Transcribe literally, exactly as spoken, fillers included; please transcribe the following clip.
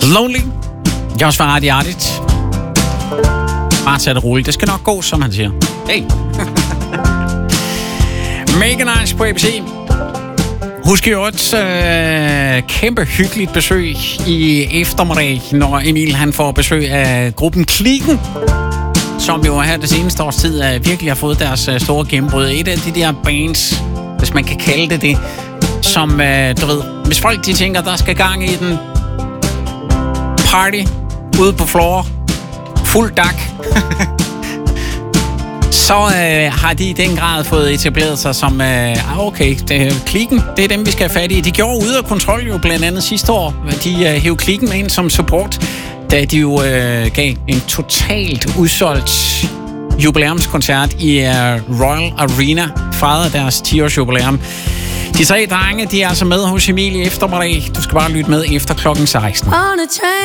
Lonely. Jeg også var ret hjertigt. Bare tag det roligt. Det skal nok gå, som han siger. Hey. Mega nice på A B C. Husk jo et øh, kæmpe hyggeligt besøg i eftermiddag, når Emil han får besøg af gruppen Kliken, som jo her det seneste års tid øh, virkelig har fået deres øh, store gennembrud. Et af de der bands, hvis man kan kalde det det, som, øh, du ved, hvis folk de tænker, der skal gang i den party ude på floor, fuld dak, så øh, har de i den grad fået etableret sig som, øh, okay, det, Kliken, det er dem, vi skal have fat i. De gjorde Ude af Kontrol jo blandt andet sidste år. De øh, hævde Kliken med ind som support, da de jo øh, gav en totalt udsolgt jubilæumskoncert i øh, Royal Arena, fejrede deres ti-års jubilæum. De tre drenge, de er altså med hos Emil i eftermiddag. Du skal bare lytte med efter klokken seksten.